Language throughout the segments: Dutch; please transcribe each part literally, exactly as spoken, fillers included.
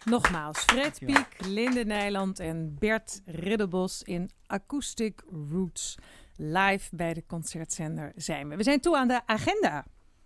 Nogmaals, Fred Piek, Linde Nijland en Bert Ridderbos in Acoustic Roots. Live bij de Concertzender zijn we. We zijn toe aan de agenda.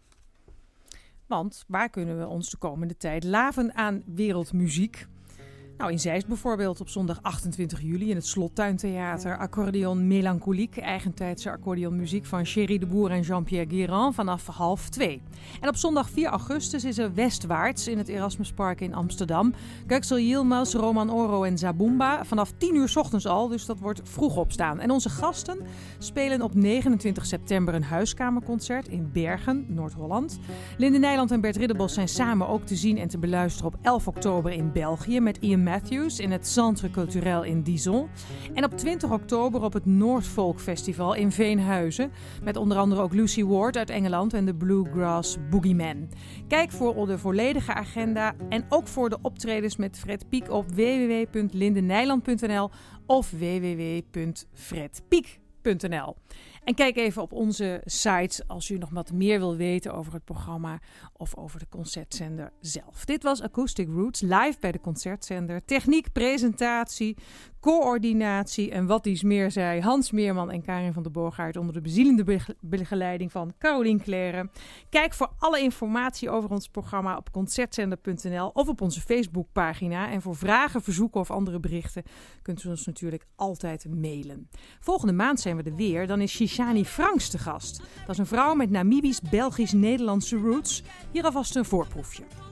Want waar kunnen we ons de komende tijd laven aan wereldmuziek? Nou, in Zeist bijvoorbeeld op zondag achtentwintig juli in het Slottuintheater. Accordeon Melancholique, eigentijdse accordeonmuziek van Chéri de Boer en Jean-Pierre Guérin vanaf half twee. En op zondag vier augustus is er Westwaarts in het Erasmuspark in Amsterdam. Göksel Yilmaz, Roman Oro en Zabumba vanaf tien uur 's ochtends al, dus dat wordt vroeg opstaan. En onze gasten spelen op negenentwintig september een huiskamerconcert in Bergen, Noord-Holland. Linde Nijland en Bert Ridderbos zijn samen ook te zien en te beluisteren op elf oktober in België met Ian Matthews in het Centre Culturel in Dijon. En op twintig oktober op het Noordfolk Festival in Veenhuizen. Met onder andere ook Lucy Ward uit Engeland en de Bluegrass Boogeyman. Kijk voor de volledige agenda en ook voor de optredens met Fred Piek op w w w punt lindenijland punt n l of w w w punt fredpiek punt n l. En kijk even op onze site als u nog wat meer wil weten over het programma of over de concertzender zelf. Dit was Acoustic Roots, live bij de Concertzender. Techniek, presentatie, coördinatie en wat iets meer zei Hans Meerman en Karin van der Boogaard onder de bezielende begeleiding van Caroline Claire. Kijk voor alle informatie over ons programma op concertzender punt n l of op onze Facebookpagina. En voor vragen, verzoeken of andere berichten kunt u ons natuurlijk altijd mailen. Volgende maand zijn we er weer. Dan is Shishani Franks te gast. Dat is een vrouw met Namibisch, Belgisch, Nederlandse roots. Hier alvast een voorproefje.